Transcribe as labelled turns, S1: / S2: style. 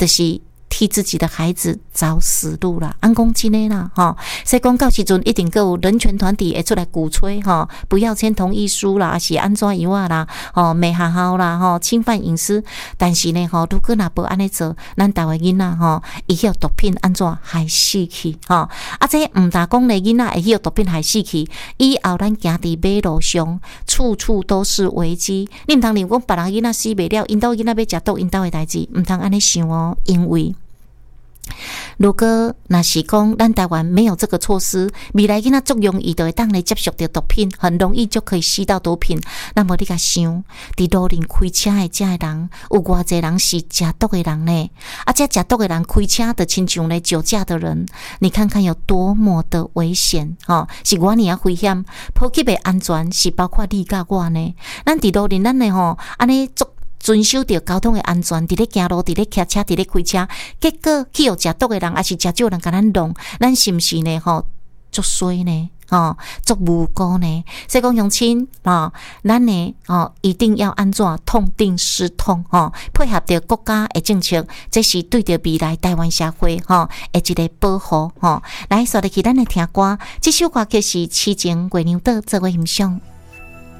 S1: 就是替自己的孩子找死路啦，安讲真的啦，所以讲到时阵一定有人权团体会出来鼓吹不要签同意书啦，还是安怎样啦，骂学校啦，侵犯隐私。但是呢，如果若无安尼做，咱台湾囡仔伊迄毒品安怎害死去这毋但讲咧囡仔会迄毒品害死去，以后咱行伫马路上，处处都是危机。你毋通认讲别人囡仔死袂了，因兜囡仔要食毒，因兜的代志，毋通安尼想因为如果若是讲咱台湾没有这个措施，未来囡仔足容易就会当来接触到毒品，很容易就可以吸到毒品。那么你甲想，伫路边开车的这的人，有偌济人是食毒的人呢？这食毒的人开车的亲像咧酒驾的人，你看看有多么的危险是偌尔危险。普及的安全是包括你甲我呢。咱伫路边咱的安尼做。遵守着交通的安全，伫咧行路，伫咧骑车，伫咧开车，结果去互食毒的人，还是食酒人甲咱弄，咱是毋是呢？足衰呢？足无辜呢？所以讲乡亲咱呢一定要安怎痛定思痛配合着国家的政策，这是对着未来台湾社会的一个保护来，刷入去咱来听歌，这首歌曲是《痴情月娘岛》作为欣赏。